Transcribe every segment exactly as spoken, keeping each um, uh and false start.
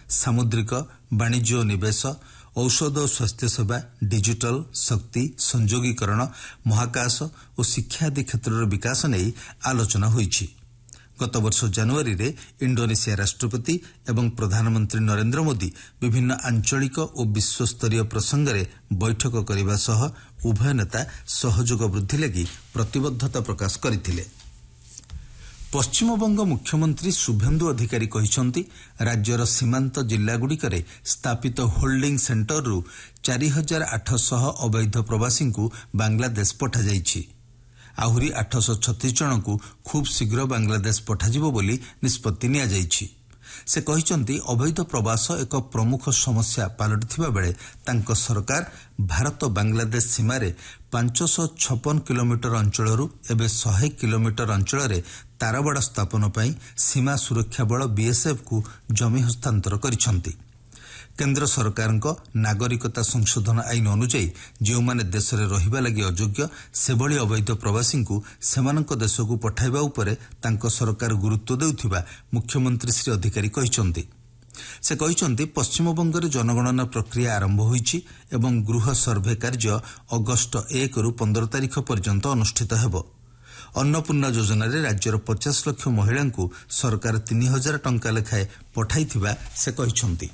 सामुद्रिक वाणिज्य और निवेश, औषध और स्वास्थ्य सेवा, डिजिटल शक्ति संयोगीकरण, महाकाश और शिक्षा आदि क्षेत्र विकास नहीं आलोचना होईछि। गत वर्ष जनवरी रे इंडोनेशिया राष्ट्रपति एवं प्रधानमंत्री नरेंद्र मोदी विभिन्न आंचलिक और विश्वस्तरीय प्रसंग में बैठक करने सह उभय नेता सहयोग वृद्धि लगी प्रतिबद्धता प्रकाश करथिले। पश्चिमबंग मुख्यमंत्री शुभेन्दु अधिकारी कहिसंती राज्यर सीमांत जिल्लागुड़िकरे स्थापित होल्डिंग सेंटररू चार हजार आठ सौ अवैध प्रवासी को बांग्लादेश पठा जाइछि। आहुरी आठ सौ छत्तीस जन को खूब शीघ्र बांग्लादेश पठाजिबो बोली निष्पत्ति निया जाइछि। से कहिसंती अवैध प्रवास एक प्रमुख समस्या पालटिथिबा बेले तांको सरकार भारत बांग्लादेश सीमारे पांच सौ छप्पन किलोमीटर अंचलरू एवं सौ किलोमीटर अंचल तारबाड़ स्थापन पर सीमा सुरक्षा बल बीएसएफ को जमी हस्तांतर करिसंती। केंद्र सरकार नागरिकता संशोधन आईन अनुଯାयी जो माने देश में रहिबा लगी अयोग्य सेभली अवैध प्रवासी को सेमानक देश को पठाइबा उपरे तांको सरकार गुरुत्व देउथिबा मुख्यमंत्री श्री अधिकारी कहिसंती। से कहिसंती पश्चिमबंग रे जनगणना प्रक्रिया आरंभ होईछि एवं गृह सर्वे कार्य अगस्ट एक रु पंद्रह तारीख पर्यंत अनुष्ठित हेबो। अन्नपूर्णा योजना रे राज्यर पचास लाख महिला को सरकार तीन हजार टंका लेखाए पठाइथिबा से कहिसंती।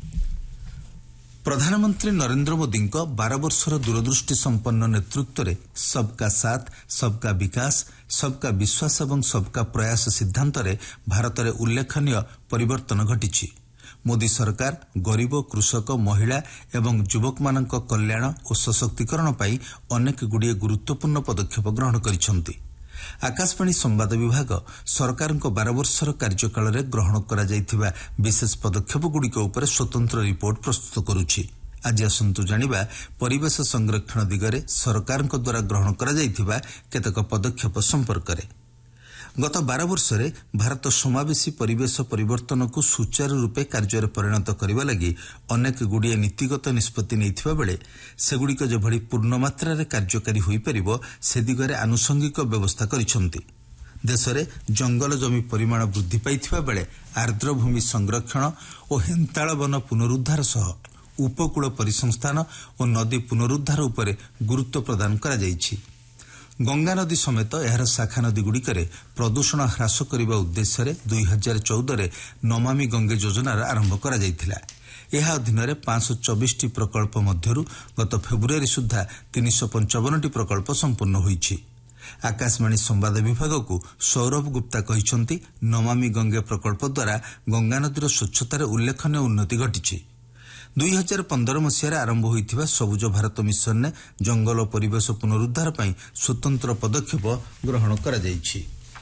प्रधानमंत्री नरेंद्र मोदी बारह वर्षर दूरदृष्टि संपन्न नेतृत्व में सबका साथ सबका विकास सबका विश्वास और सबका प्रयास सिद्धांत रे भारत में उल्लेखनीय परिवर्तन घटी। मोदी सरकार गरीब कृषक महिला एवं युवक मानक कल्याण और सशक्तिकरण पर अनेक गुड़िए गुरुत्वपूर्ण पदक्षेप ग्रहण करिसेंती। आकाशवाणी संवाद विभाग सरकार बारह वर्षर कार्यकाल में ग्रहण करा जाइथिबा विशेष पदक्षेप गुड़िक उपर स्वतंत्र रिपोर्ट प्रस्तुत करुछि। आज आसंतु जानिबा परिवेश संरक्षण दिगरे सरकार द्वारा ग्रहण करा जाइथिबा केतक पदक्षेप संपर्क में। गत बारह वर्ष रे भारत समावेशी परिवेश परिवर्तन को सुचारू रूपे कार्य परिणत करने लगी अनेक गुड़िए नीतिगत निष्पत्ति नैथिबा बेले सेगुड़िक जेभली पूर्ण मात्रा रे कार्यकारी होई परिबो से दिगरे आनुषंगिक व्यवस्था करिसंती। देश में जंगल जमी परिमाण वृद्धि पाइथिबा बेले आर्द्रभूमि संरक्षण और हेन्ताळ वन पुनरुद्धार सह उपकूल परिसंस्थान और नदी पुनरुद्धार उपरे गुरुत्व प्रदान करा जाइछि। गंगा नदी समेत एहार शाखा नदी गुड़िकरे प्रदूषण ह्रास करने उद्देश्य दुई हजार चौदह नमामि गंगे योजनार आरंभ करा जाइथिला। यह अधीन में पांच सौ चौबीस टी प्रकल्प मध्यरु गत फेब्रुआरी सुधा तीन सौ पंचावन टी प्रकल्प संपूर्ण होईछि। आकाशवाणी संवाद विभाग को सौरभ गुप्ता कहिसंती नमामि गंगे प्रकल्प द्वारा गंगा नदीर स्वच्छतार उल्लेखनीय उन्नति घटी। दुई हजार पंदर मसीह आरंभ होइथिबा सबुज भारत मिशन ने जंगल और परिवेश पुनरुद्धार पर स्वतंत्र पदक्षेप ग्रहण करा जाइछि।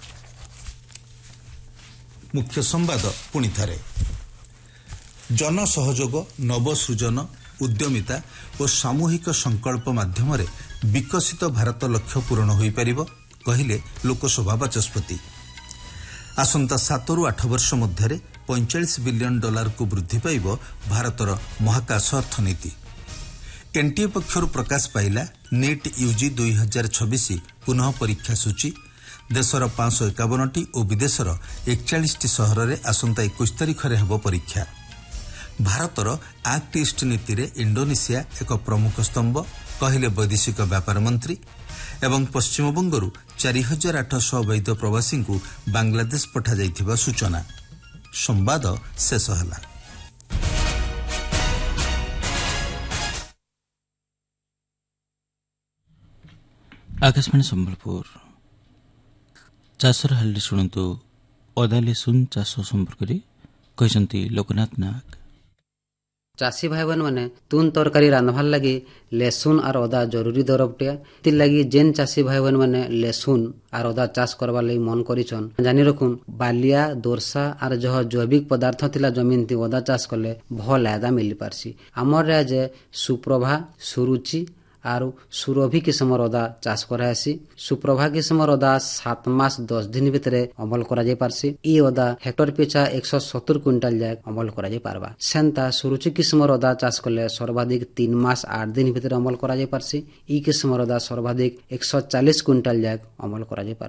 मुख्य संवाद पुणी थारे जन सहयोग नवसृजन उद्यमिता और सामूहिक संकल्प माध्यम विकसित भारत लक्ष्य पूरण हो पारिब कहिले लोकसभा बाचस्पति। आसंता सात रु आठ वर्ष मध्य पैंचाश बिलियन डॉलर को वृद्धि पाइब भारतर महाकाश अर्थनीति। एनटीए पक्षर प्रकाश पाइला नीट यूजी दुई हजार छब्बीस पुनः परीक्षा सूची। देशर पांच सौ एकावन टी और विदेशर एकचाश टी सहर में आसंता इक्कीस तारीख में हेब परीक्षा। भारतर एक्ट ईस्ट नीति रे इंडोनेशिया एक प्रमुख स्तंभ कहले वैदेशिक व्यापार मंत्री एवं पश्चिमबंगरू चार हजार आठ सौ अवैध प्रवासी को बांग्लादेश पठा जाइथिबा सूचना। संवाद शेष होला। आकाशवाणी संबलपुर चाषर हाल शुणु अदा लेसुन चाष संपर्क कहते लोकनाथ नाग। चाषी भाई बहन मैंने तुन तरकारी रांधवार लगी लेसुन और अदा जरूरी दरबटिया तिर लगी जेन चाषी भाई बहन मैंने लेसुन और अदा चाष करवार लगी मन करिछन जानी रखुन बालिया दोरसा और जह जैविक पदार्थ थिला जमीन ती अदा चाष कले भल आयदा मिली पारसी। आमर आज सुप्रभा सुरुचि और सुरभि किस्मर अदा चाष करासी। सुप्रभा किस्मर अदा सात मास दस दिन भितर अमल करा जाय पारसी। ई अदा हेक्टर पिछा एक सौ सत्तर क्विंटाल जाय अमल करा जाय पारबा। सेंता सुरुचि किस्मर अदा चाष कले सर्वाधिक तीन मास आठ दिन भितर अमल करा जाय पारसी। ई किस्मर अदा सर्वाधिक एक सौ चालीस क्विंटाल जाय अमल करा जाय पारबा।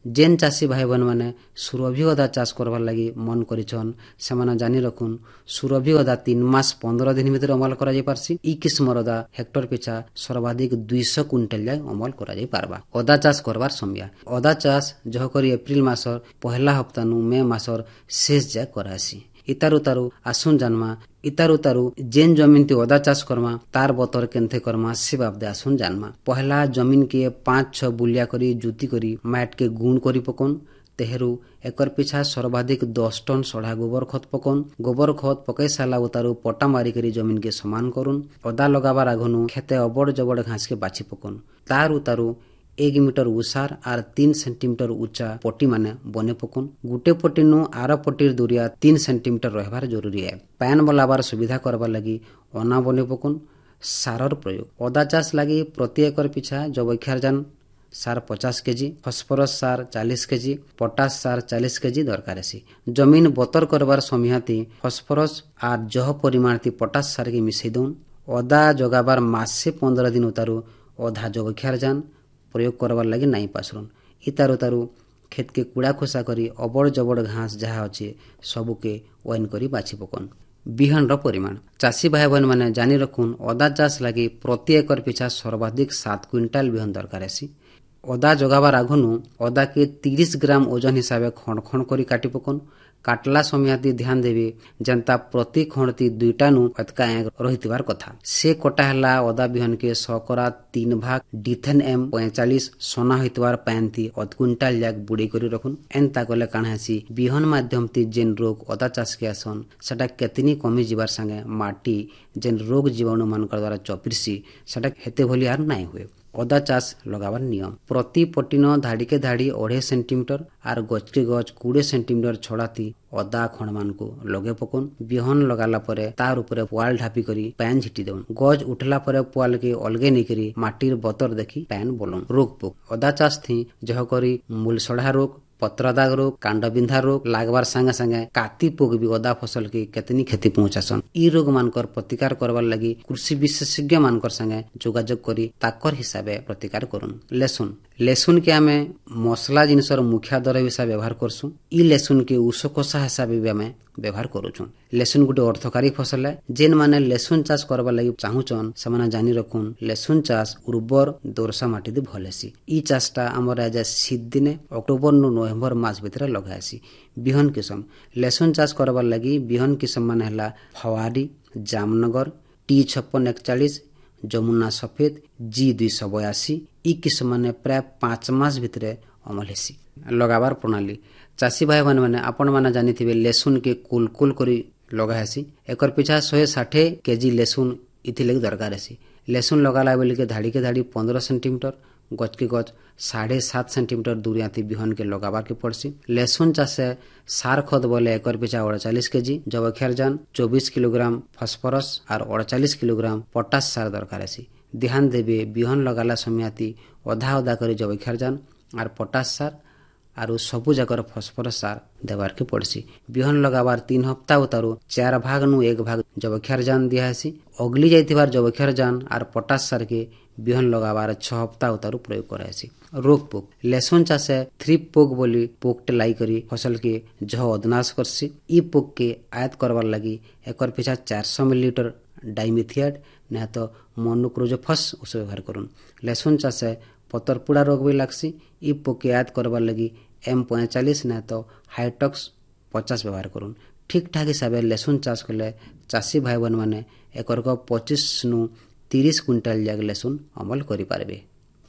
जेन चाषी भाई बहन मैंने सुरभि अदा चाष करवार लगी मन करिछन सेमाने जानी रखुन सुरभि अदा तीन मास पंद्रह दिन भितर अमल करा जाई पारसी। ई किस्मर अदा हेक्टर पिछा सर्वाधिक दुईश क्विंटल जाए अमल करा जाई पारबा। अदा चाष करवार समय अदा चाष जह करी एप्रिल मासर पहला हप्ता नु मे मासर शेष जाए करासी। इतारु तारु आसुन जानमा इतारु तारु जेन जमीन ती अदा चाष करमा तार बतर केन्थे करमा से बाबदे आसुन जानमा। पहला जमीन के पांच छ बुलिया करी जुती करी मैट के गुण करी पकोन। तेहरू एकर पिछा सर्वाधिक दस टन सढ़ा गोबर खत पकोन। गोबर खत पकई साला उतारू पटा मारी करी जमीन के समान करुन। अदा लगाबार आघनु खेते अबड़ जबड़ घास के बाछी पकोन। तार उतारू एक मीटर उसार आर तीन सेंटीमीटर उच्चा पट्टी माने बने पकोन। गुटे पट्टी नु आर पट्टीर दूरिया तीन सेंटीमीटर रहबार जरूरी है। पैन बलाबार सुविधा करबार लगी अना बने पकोन। सारर प्रयोग अदा चाष लगी प्रति एकर पिछा जैविक सार पचास केजी, फस्फरस सार चालीस केजी, पोटास सार चालीस केजी दरकार है। जमीन बतर करबार समिहाती फस्फरस आर जह परिमाण ती पोटास सार के मिसई दउन। अदा जगाबार मासे पंद्रह दिन उतारू अधा जैविक प्रयोग करबार लगी नाई पासरुन। इतारु तारु खेत के कूड़ा खोसा करी अबड़ जबड़ घास जहाँ अच्छे सबुके ओइन करी बाछी पकोन। बिहन र परिमाण चाषी भाई बहन मैंने जानी रखुन अदा चाष लगी प्रति एकर पिछा सर्वाधिक सात क्विंटाल बिहन दरकार है। अदा जगाबार आघनु अदा के तीस ग्राम ओजन हिसाब खंड खंड करी काटी पकोन। काटला समयाती ध्यान देवी जनता प्रति खंडती दुईटा नु अतका रहितबार कथा। से कटा हला अदा बिहन के शकरा तीन भाग डिथेन एम पैंतालीस सोना होइतबार पैंती अध क्विंटाल जाक बुड़ी करी रखुन। एंता कले काणासी बिहन माध्यम ती जेन रोग अदा चाष के आसन सेटा केतनी कमी जीवार संगे माटी जेन रोग जीवाणु मानकर द्वारा चपिरसी सेटा हेते भली आर नाई हुए। अदा चाष लगाबार नियम प्रति पटिन धाड़ी के धाड़ी अढ़े सेंटीमीटर आर गच के गच कोड़े सेंटीमीटर छड़ाती अदा खंड मान को लगे पकोन। बिहन लगाला परे तार उपरे पुआल ढापी करी पैन झिटी देउन। गज उठला परे पुआल के अलगे नहीं करी माटीर बतर देखी पैन बोलन। रोग पोक अदा चाष थी जह करी मूल सढ़ा रोग, पत्र दाग रोग, कांड बिंधा रोग लागबार संगे संगे काती पोक भी अदा फसल के केतनी क्षति पहुंचासन। ई रोग मानकर प्रतिकार करबार लगी कृषि विशेषज्ञ मानकर संगे जोगाजोग करी ताकर हिसाबे प्रतिकार करुन। लेसुन लेसुन के आमे मसला जिनसर मुख्य दर हिसाब व्यवहार करसु। ई लेसुन के उषकोषा हिसाब भी आमे व्यवहार करूछुं। लेसुन गुटे अर्थकारी फसल है। जेन माने लेसुन चाष करबा लगी चाहूचन ସେମାନେ जानी रखुन लेसुन चाष उर्वर दोरसा माटी दे भलेसी। ई चाषटा हमर आज शीत दिने अक्टोबर नु नवंबर मास भितर लगासी। बिहन किसम लेसुन चाष करबा लगी बिहन किसम माने हला फवारी, जामनगर, टी छप्पन एकचालीस, जमुना सफेद, जी दुई सौ बयासी। ई किसम माने प्राय पांच मास भितर अमल हेसी। लगाबार प्रणाली चाषी भाई बहन मैंने आपण मैंने जानी लेसुन के कुल कुल करी लगा हेसी। एकर पिछा शहे षाठे केजी लेसुन इथि लगी दरकार हेसी। लेसुन लगाला बेल के धाड़ी के धाड़ी पंद्रह सेंटीमीटर गच के गच साढ़े सात सेंटीमीटर दूरिया थी बिहन के लगाबार के पड़सी। लेसुन चाषे सार खत बोले एकर पिछा अड़चालीस केजी जैविक चौबीस किलोग्राम फस्फरस और अड़चालीस किलोग्राम पोटास सार दरकार हेसी। ध्यान देवे बिहन लगाला समयाती अधा अधा करी जैविक और पोटास सार आरु सबु जाकर फस्फरस सार देवार के पड़सी। बिहन लगाबार तीन हफ्ता उतारू चार भाग नु एक भाग जैविक दियासी। अगली जाइतिबार जैविक और पोटास सार के बिहन लगाबार छह हफ्ता उतारू प्रयोग करासी। रोग पोक लेसुन चाषे थ्रिप पोक बोली पोकटे लाई करी फसल के जह अदनाश करसी। ई पोक के आयत करबार लगी एकर पिछा चार सौ मिलीलीटर डाइमिथियाड ना तो मोनोक्रोजोफस उस व्यवहार करुन। लेसुन चाषे पतरपुड़ा रोग भी लागसी। ई पोक के आयत करबार लगी एम पैंतालीस ना तो हाइटक्स पचास व्यवहार करुन। ठीक ठाक हिसाब लेसुन चाष कले चाषी भाई बहन मैंने एकर को पच्चीस नु तीस क्विंटाल जाग लेसुन अमल करि पारबे।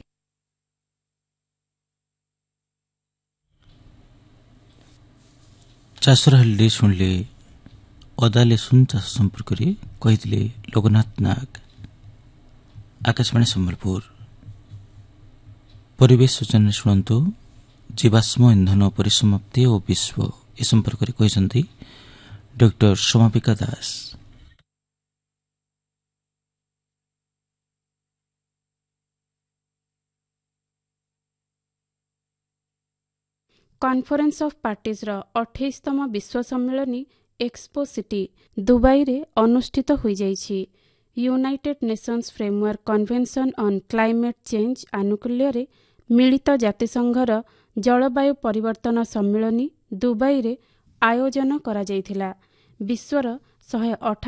चाषर हल्दी शुणले अदा लेसुन चाष संपर्क कही लोकनाथ नाग। आकाशवाणी सम्बलपुर परिवेश सूचना शुणु जीवाश्म इंधन परिसमाप्ति और विश्व ए संपर्क कहते doctor सोमापिका Das. Conference of parties रो अट्ठाईसतम विश्व सम्मेलन एक्सपो सिटी दुबई रे अनुष्ठित हो जाइछि। United Nations framework convention on climate change आनुकूल्य रे मिलित जातिसंघर ଜଳବାୟୁ ପରିବର୍ତ୍ତନ ସମ୍ମିଳନୀ ଦୁବାଇରେ ଆୟୋଜନ କରାଯାଇଥିଲା। ବିଶ୍ୱର ଶହେ ଅଠା